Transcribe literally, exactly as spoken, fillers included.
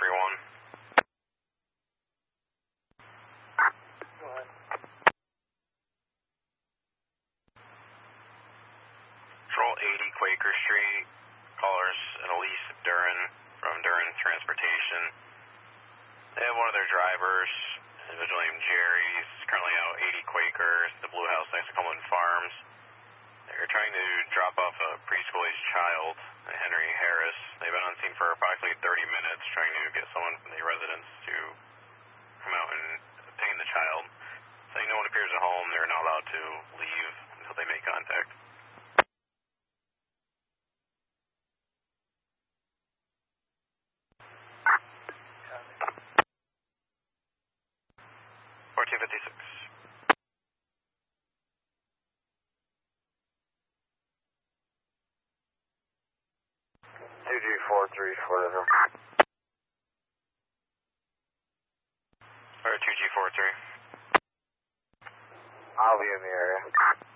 three one. Patrol eighty Quaker Street, callers an Elise Duran from Duran Transportation. They have one of their drivers, an individual named Jerry. He's currently out eighty Quaker, the Blue House next to Cumberland Farms. They're trying to drop off a preschool-aged child, Henry Harris. They've been on scene for approximately thirty minutes trying to get someone from the residence to come out and obtain the child. Saying no one appears at home, they're not allowed to leave until they make contact. fourteen fifty-six. two G four three, whatever. Or two G four three. I'll be in the area.